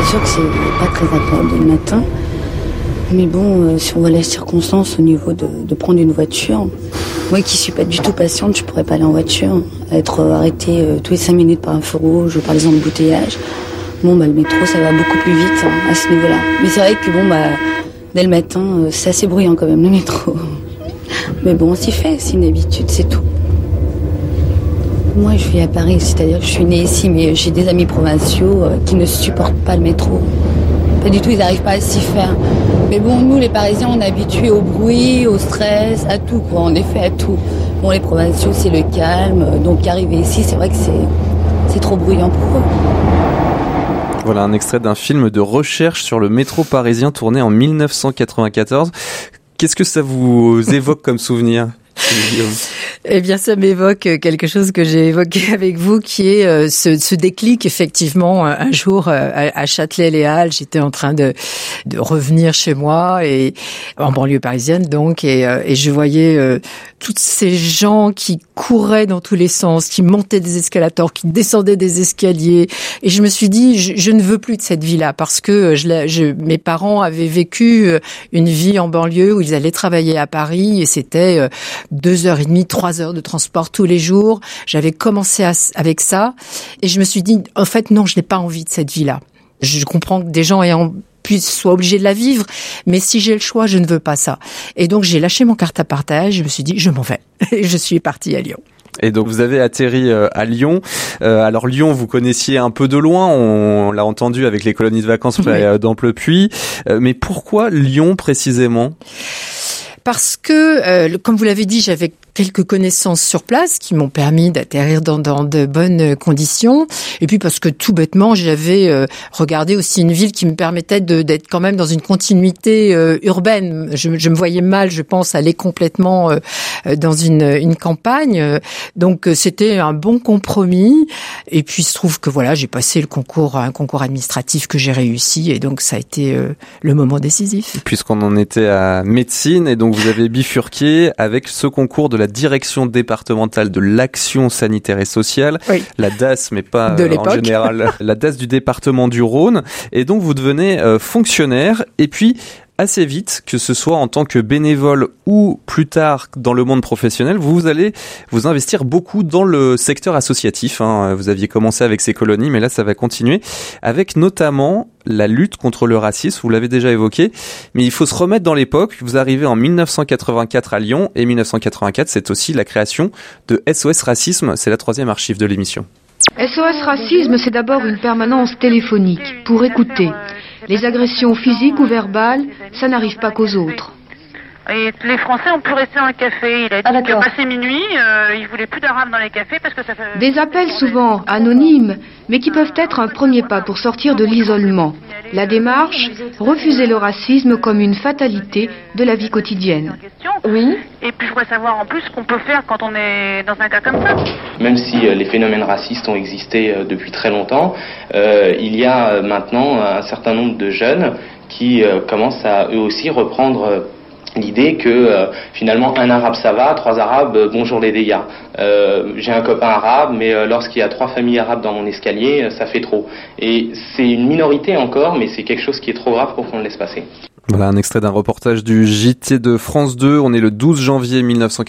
sûr que c'est pas très agréable le matin. Mais bon, si on voit les circonstances au niveau de prendre une voiture, moi qui suis pas du tout patiente, je pourrais pas aller en voiture. Être arrêtée tous les 5 minutes par un feu rouge ou par les embouteillages. Bon, le métro, ça va beaucoup plus vite à ce niveau-là. Mais c'est vrai que dès le matin, c'est assez bruyant quand même, le métro. Mais bon, on s'y fait, c'est une habitude, c'est tout. Moi, je vis à Paris, c'est-à-dire que je suis née ici, mais j'ai des amis provinciaux qui ne supportent pas le métro. Pas du tout, ils n'arrivent pas à s'y faire. Mais bon, nous, les Parisiens, on est habitués au bruit, au stress, à tout, quoi. En effet, à tout. Bon, les provinciaux, c'est le calme. Donc, arriver ici, c'est vrai que c'est trop bruyant pour eux. Voilà un extrait d'un film de recherche sur le métro parisien tourné en 1994. Qu'est-ce que ça vous évoque comme souvenir ? Eh bien, ça m'évoque quelque chose que j'ai évoqué avec vous, qui est ce déclic. Effectivement, un jour à Châtelet-Les Halles, j'étais en train de revenir chez moi et en banlieue parisienne donc, et je voyais tous ces gens qui couraient dans tous les sens, qui montaient des escalators, qui descendaient des escaliers, et je me suis dit, je ne veux plus de cette vie-là parce que mes parents avaient vécu une vie en banlieue où ils allaient travailler à Paris et c'était 2h30, 3 heures de transport tous les jours. J'avais commencé avec et je me suis dit, en fait, non, je n'ai pas envie de cette vie-là. Je comprends que des gens soient obligés de la vivre, mais si j'ai le choix, je ne veux pas ça. Et donc, j'ai lâché mon carte-à-partage, je me suis dit, je m'en vais. Et je suis partie à Lyon. Et donc vous avez atterri à Lyon. Alors Lyon, vous connaissiez un peu de loin, on l'a entendu avec les colonies de vacances près d'Amplepuis. Mais pourquoi Lyon précisément ? Parce que, comme vous l'avez dit, j'avais quelques connaissances sur place qui m'ont permis d'atterrir dans de bonnes conditions. Et puis parce que tout bêtement, j'avais regardé aussi une ville qui me permettait d'être quand même dans une continuité urbaine. Je me voyais mal, je pense, aller complètement dans une campagne. Donc c'était un bon compromis. Et puis il se trouve que voilà, j'ai passé un concours administratif que j'ai réussi. Et donc ça a été le moment décisif. Puisqu'on en était à médecine, et donc vous avez bifurqué avec ce concours de la direction départementale de l'action sanitaire et sociale, oui. La DAS, mais pas en général, la DAS du département du Rhône. Et donc vous devenez fonctionnaire, et puis assez vite, que ce soit en tant que bénévole ou plus tard dans le monde professionnel, vous allez vous investir beaucoup dans le secteur associatif. Vous aviez commencé avec ces colonies, mais là ça va continuer, avec notamment la lutte contre le racisme, vous l'avez déjà évoqué, mais il faut se remettre dans l'époque. Vous arrivez en 1984 à Lyon, et 1984, c'est aussi la création de SOS Racisme, c'est la 3e archive de l'émission. SOS Racisme, c'est d'abord une permanence téléphonique pour écouter. Les agressions physiques ou verbales, ça n'arrive pas qu'aux autres. Et les Français ont pu rester dans le café. Il a dit que passé minuit, il voulait plus d'arabes dans les cafés parce que ça fait... Des appels souvent anonymes, mais qui peuvent être un premier pas pour sortir de l'isolement. La démarche, refuser le racisme comme une fatalité de la vie quotidienne. Oui. Et puis je voudrais savoir en plus ce qu'on peut faire quand on est dans un cas comme ça. Même si les phénomènes racistes ont existé depuis très longtemps, il y a maintenant un certain nombre de jeunes qui commencent à eux aussi reprendre l'idée que finalement un arabe ça va, 3 arabes bonjour les dégâts. J'ai un copain arabe, mais lorsqu'il y a 3 familles arabes dans mon escalier, ça fait trop. Et c'est une minorité encore, mais c'est quelque chose qui est trop grave pour qu'on le laisse passer. Voilà un extrait d'un reportage du JT de France 2. On est le 12 janvier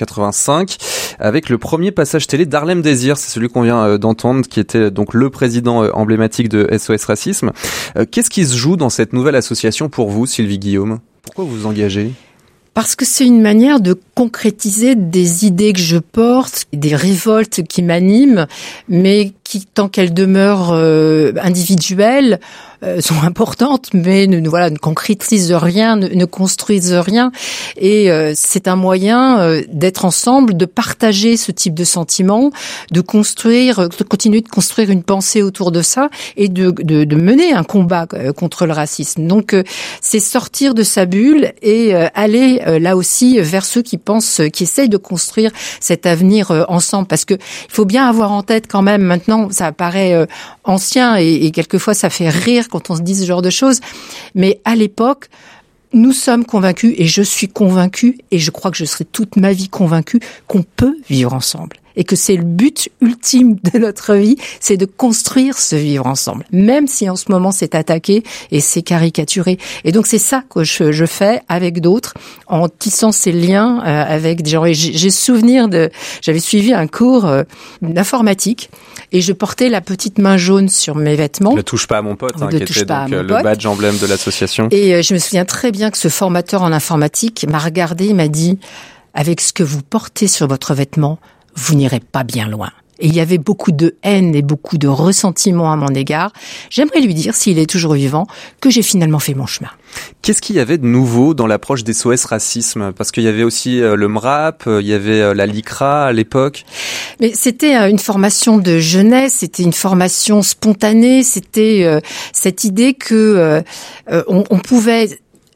1985 avec le premier passage télé d'Harlem Désir. C'est celui qu'on vient d'entendre, qui était donc le président emblématique de SOS Racisme. Qu'est-ce qui se joue dans cette nouvelle association pour vous, Sylvie Guillaume ? Pourquoi vous vous engagez ? Parce que c'est une manière de concrétiser des idées que je porte, des révoltes qui m'animent, mais qui, tant qu'elles demeurent individuelles, sont importantes, mais ne concrétisent rien, ne construisent rien. Et c'est un moyen d'être ensemble, de partager ce type de sentiments, de continuer de construire une pensée autour de ça et de mener un combat contre le racisme. Donc c'est sortir de sa bulle et aller là aussi vers ceux qui essayent de construire cet avenir ensemble. Parce que il faut bien avoir en tête quand même, maintenant ça paraît ancien et quelquefois ça fait rire quand on se dit ce genre de choses, mais à l'époque, nous sommes convaincus, et je suis convaincue, et je crois que je serai toute ma vie convaincue, qu'on peut vivre ensemble. et que c'est le but ultime de notre vie, c'est de construire ce vivre ensemble, même si en ce moment c'est attaqué et c'est caricaturé. Et donc c'est ça que je fais avec d'autres, en tissant ces liens avec des gens. Et j'ai souvenir j'avais suivi un cours d'informatique et je portais la petite main jaune sur mes vêtements. Ne touche pas à mon pote, qui était donc le badge emblème de l'association. Et je me souviens très bien que ce formateur en informatique m'a regardé, il m'a dit, avec ce que vous portez sur votre vêtement, vous n'irez pas bien loin. Et il y avait beaucoup de haine et beaucoup de ressentiment à mon égard. J'aimerais lui dire, s'il est toujours vivant, que j'ai finalement fait mon chemin. Qu'est-ce qu'il y avait de nouveau dans l'approche des SOS Racisme ? Parce qu'il y avait aussi le MRAP, il y avait la LICRA à l'époque. Mais c'était une formation de jeunesse, c'était une formation spontanée, c'était cette idée que on pouvait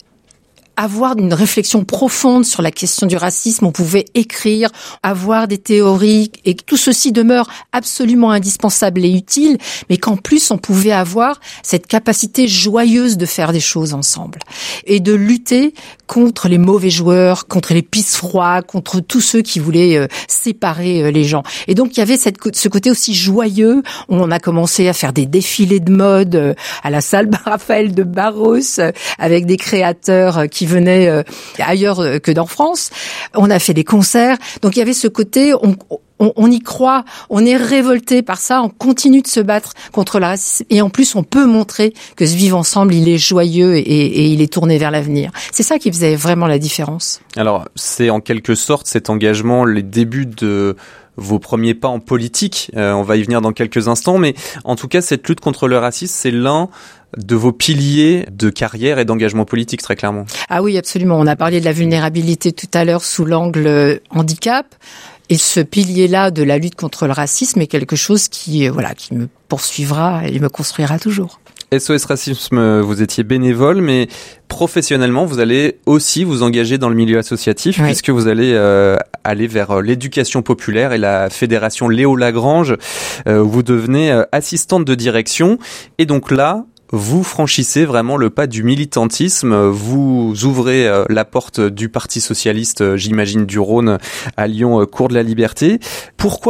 avoir une réflexion profonde sur la question du racisme, on pouvait écrire, avoir des théories, et tout ceci demeure absolument indispensable et utile, mais qu'en plus on pouvait avoir cette capacité joyeuse de faire des choses ensemble et de lutter contre les mauvais joueurs, contre les pisse-froids, contre tous ceux qui voulaient séparer les gens. Et donc il y avait ce côté aussi joyeux, où on a commencé à faire des défilés de mode à la salle Raphaël de Barros avec des créateurs qui venaient ailleurs que dans France. On a fait des concerts. Donc il y avait ce côté, on y croit, on est révolté par ça, on continue de se battre contre le racisme et en plus on peut montrer que ce vivre ensemble, il est joyeux et il est tourné vers l'avenir. C'est ça qui faisait vraiment la différence. Alors c'est en quelque sorte cet engagement, les débuts de vos premiers pas en politique, on va y venir dans quelques instants, mais en tout cas cette lutte contre le racisme, c'est l'un de vos piliers de carrière et d'engagement politique, très clairement. Ah oui, absolument. On a parlé de la vulnérabilité tout à l'heure sous l'angle handicap. Et ce pilier-là de la lutte contre le racisme est quelque chose qui me poursuivra et me construira toujours. SOS Racisme, vous étiez bénévole, mais professionnellement, vous allez aussi vous engager dans le milieu associatif, oui, puisque vous allez aller vers l'éducation populaire et la fédération Léo Lagrange. Vous devenez assistante de direction. Et donc là, vous franchissez vraiment le pas du militantisme, vous ouvrez la porte du Parti socialiste, j'imagine du Rhône, à Lyon, cours de la Liberté. Pourquoi